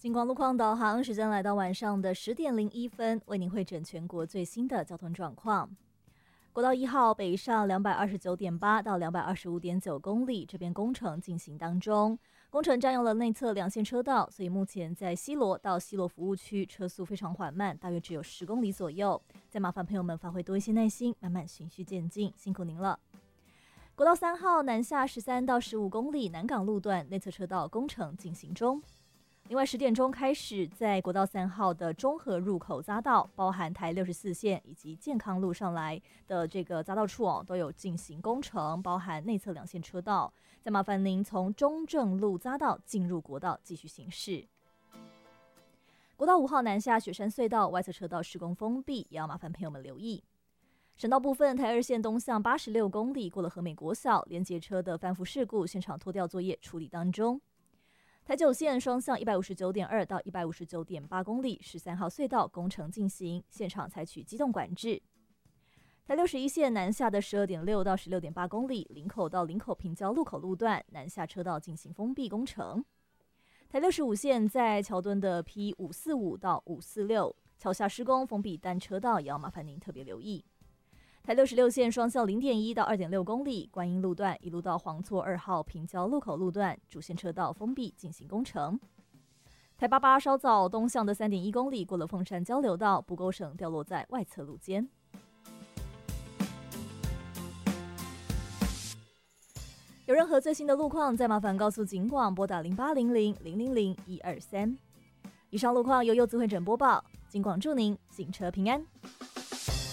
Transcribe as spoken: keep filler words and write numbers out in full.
金光路况导航时间来到晚上的十点零一分，为您汇整全国最新的交通状况。国道一号北上两百二十九点八到两百二十五点九公里，这边工程进行当中，工程占用了内侧两线车道，所以目前在西螺到西螺服务区车速非常缓慢，大约只有十公里左右。再麻烦朋友们发挥多一些耐心，慢慢循序渐进，辛苦您了。国道三号南下十三到十五公里南港路段内侧车道工程进行中。另外，十点钟开始，在国道三号的中和入口匝道，包含台六十四线以及健康路上来的这个匝道处哦，都有进行工程，包含内侧两线车道。再麻烦您从中正路匝道进入国道继续行驶。国道五号南下雪山隧道外侧车道施工封闭，也要麻烦朋友们留意。省道部分，台二线东向八十六公里过了和美国小，连接车的翻覆事故现场拖吊作业处理当中。台九线双向一百五十九点二到一百五十九点八公里，十三号隧道工程进行，现场采取机动管制。台六十一线南下的十二点六到十六点八公里，林口到林口平交路口路段南下车道进行封闭工程。台六十五线在桥墩的 P 五四五到五四六桥下施工封闭单车道，也要麻烦您特别留意。台六十六线双向 零点一到二点六公里，观音路段一路到黄厝二号平交路口路段主线车道封闭进行工程。台八八稍早东向的 三点一公里过了凤山交流道，不勾绳掉落在外侧路肩。有任何最新的路况，再麻烦告诉警广拨打零八零零零零零一二三。以上路况由柚子会诊播报，警广祝您行车平安。